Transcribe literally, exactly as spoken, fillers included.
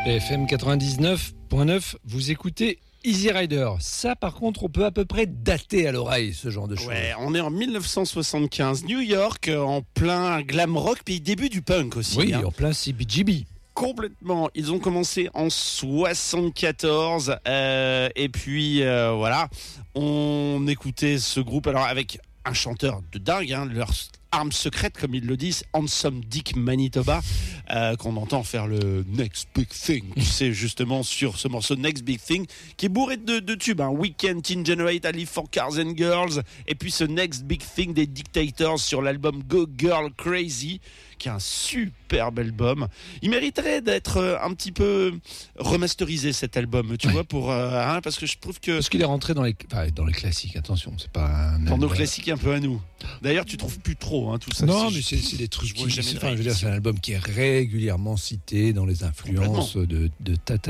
B F M quatre-vingt-dix-neuf point neuf, vous écoutez Easy Rider. Ça, par contre, on peut à peu près dater à l'oreille ce genre de choses. Ouais, on est en dix-neuf cent soixante-quinze, New York, en plein glam rock, puis début du punk aussi. Oui, hein. en plein C B G B. Complètement. Ils ont commencé en soixante-quatorze, euh, et puis euh, voilà, on écoutait ce groupe alors avec un chanteur de dingue, hein, leur arme secrète comme ils le disent, Handsome Dick Manitoba, euh, qu'on entend faire le Next Big Thing, tu sais, justement sur ce morceau Next Big Thing, qui est bourré de, de tubes, hein. Weekend, Teen Generate, I Live for Cars and Girls, et puis ce Next Big Thing des Dictators sur l'album Go Girl Crazy, qui est un super album. Il mériterait d'être euh, un petit peu remasterisé cet album, tu ouais. vois, pour euh, hein, parce que je trouve que Parce qu'il est rentré dans les, enfin, dans les classiques. Attention, c'est pas un dans nos album. classiques un peu à nous. D'ailleurs, tu trouves plus trop hein, tout ça. Non, si mais je- c'est, c'est des trucs je vois qui. jamais de Enfin, je veux dire, réédition. c'est un album qui est régulièrement cité dans les influences de, de Tata.